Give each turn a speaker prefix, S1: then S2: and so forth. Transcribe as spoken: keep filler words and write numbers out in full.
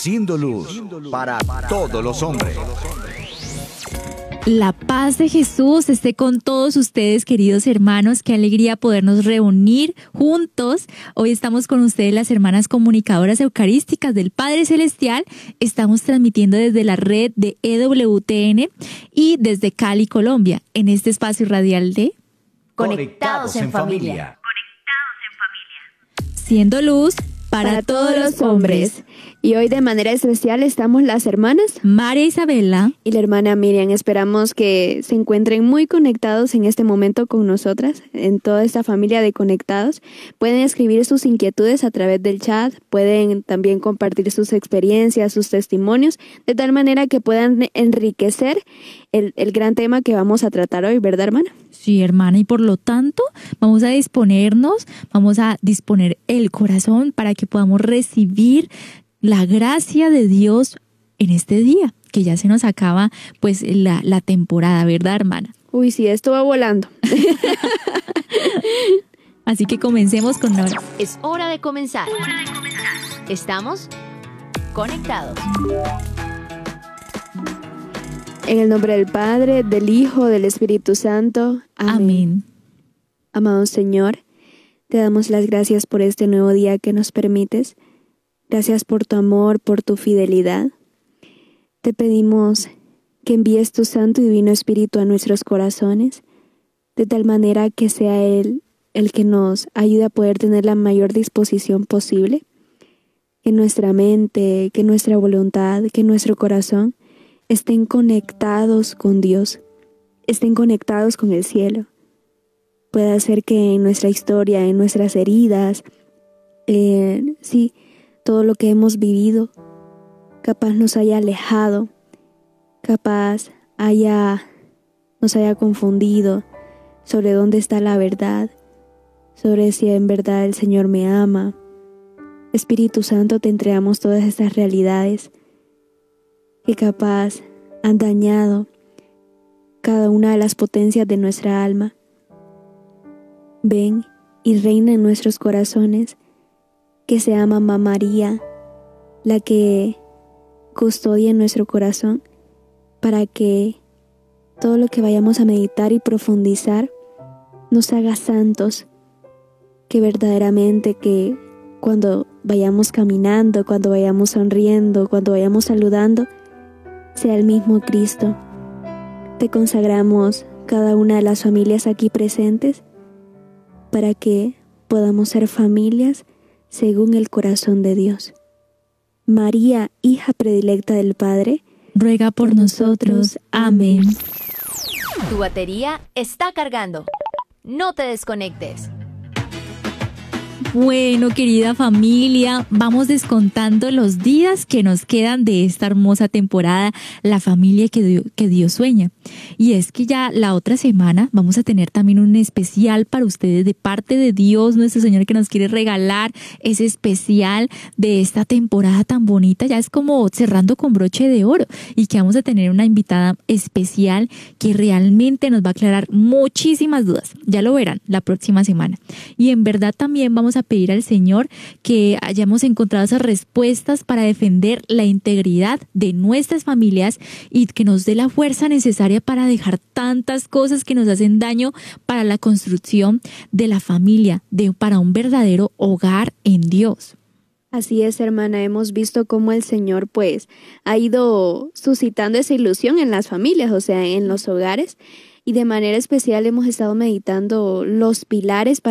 S1: siendo luz para todos los hombres.
S2: La paz de Jesús esté con todos ustedes, queridos hermanos. Qué alegría podernos reunir juntos. Hoy estamos con ustedes, las hermanas comunicadoras eucarísticas del Padre Celestial. Estamos transmitiendo desde la red de E W T N y desde Cali, Colombia, en este espacio radial de
S3: Conectados en Familia.
S4: Conectados en Familia.
S2: Siendo luz para,
S3: Para
S2: todos los hombres.
S3: Y hoy de manera especial estamos las hermanas
S2: María Isabela
S3: y la hermana Miriam. Esperamos que se encuentren muy conectados en este momento con nosotras, en toda esta familia de conectados. Pueden escribir sus inquietudes a través del chat, pueden también compartir sus experiencias, sus testimonios, de tal manera que puedan enriquecer el, el gran tema que vamos a tratar hoy, ¿verdad, hermana?
S2: Sí, hermana, y por lo tanto vamos a disponernos, vamos a disponer el corazón para que podamos recibir la gracia de Dios en este día, que ya se nos acaba pues la, la temporada, ¿verdad, hermana?
S3: Uy, sí, esto va volando.
S2: Así que comencemos con la oración.
S4: Es hora de comenzar. Estamos conectados.
S3: En el nombre del Padre, del Hijo, del Espíritu Santo. Amén.
S2: Amén.
S3: Amado Señor, te damos las gracias por este nuevo día que nos permites. Gracias por tu amor, por tu fidelidad. Te pedimos que envíes tu Santo y Divino Espíritu a nuestros corazones, de tal manera que sea Él el que nos ayude a poder tener la mayor disposición posible, que nuestra mente, que nuestra voluntad, que nuestro corazón estén conectados con Dios, estén conectados con el cielo. Puede hacer que en nuestra historia, en nuestras heridas, eh, sí, todo lo que hemos vivido, capaz nos haya alejado, capaz haya, nos haya confundido sobre dónde está la verdad, sobre si en verdad el Señor me ama. Espíritu Santo, te entregamos todas estas realidades que capaz han dañado cada una de las potencias de nuestra alma. Ven y reina en nuestros corazones, que sea Mamá María la que custodia en nuestro corazón, para que todo lo que vayamos a meditar y profundizar nos haga santos, que verdaderamente que cuando vayamos caminando, cuando vayamos sonriendo, cuando vayamos saludando, sea el mismo Cristo. Te consagramos cada una de las familias aquí presentes para que podamos ser familias según el corazón de Dios. María, hija predilecta del Padre,
S2: ruega por nosotros. Amén.
S4: Tu batería está cargando. No te desconectes.
S2: Bueno, querida familia, vamos descontando los días que nos quedan de esta hermosa temporada, la familia que Dios, que Dios sueña. Y es que ya la otra semana vamos a tener también un especial para ustedes de parte de Dios, nuestro Señor, que nos quiere regalar ese especial de esta temporada tan bonita. Ya es como cerrando con broche de oro, y que vamos a tener una invitada especial que realmente nos va a aclarar muchísimas dudas. Ya lo verán la próxima semana. Y en verdad también vamos a pedir al Señor que hayamos encontrado esas respuestas para defender la integridad de nuestras familias y que nos dé la fuerza necesaria para dejar tantas cosas que nos hacen daño para la construcción de la familia, de, para un verdadero hogar en Dios.
S3: Así es, hermana, hemos visto cómo el Señor pues ha ido suscitando esa ilusión en las familias, o sea, en los hogares, y de manera especial hemos estado meditando los pilares para